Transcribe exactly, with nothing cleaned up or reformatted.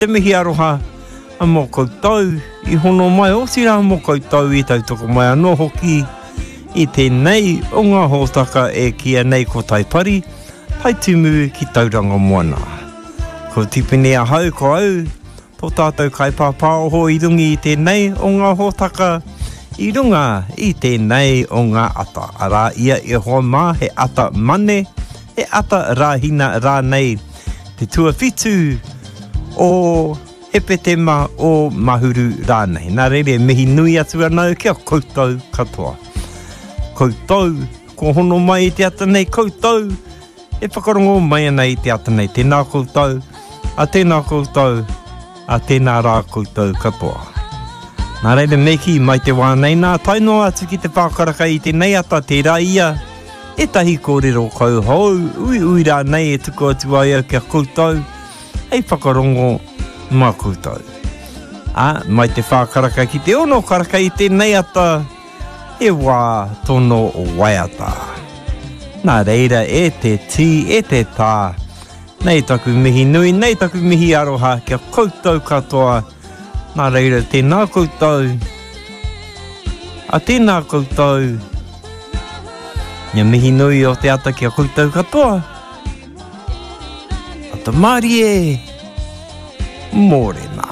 Te mihi aroha a mō koutou, I hono mai o sira mō koutou I tautoko mai anō hoki I tēnei o ngā hōtaka e kia nei ko taipari, tai tumu ki tauranga moana. Ko tipene a hau ko au, po tātou kaipapa oho I rungi I tēnei o ngā hōtaka, I runga I tēnei o ngā ata. Arā ia e hoa mā he ata mane, he ata rāhina rānei, te tuawhitu o hepetema o mahuru rānei. Nā reire, mihi nui atu anau kia koutou katoa. Koutou, ko hono mai I te ata nei koutou, e whakarongo mai ana I te ata nei tēnā koutou, a tēnā koutou, a tēnā rā koutou katoa. Nā reire neki mai te wānei nā tainoa atu ki te whakaraka I te nei ata te rā ia, e tahi kōrero kau hou, ui ui rā nei e tuku atu ai au kia koutou, hei whakarongo mā koutou. A, mai te whakaraka ki te ono karaka I te nei ata, e wā tono o waiata. Nā reira e te tī, e te tā, nei taku mihi nui, nei taku mihi aroha, kia koutou katoa, nā reira tēnā koutou, a tēnā koutou, nia mihi nui o te ata kia koutou katoa, a te Mārie, mōrena.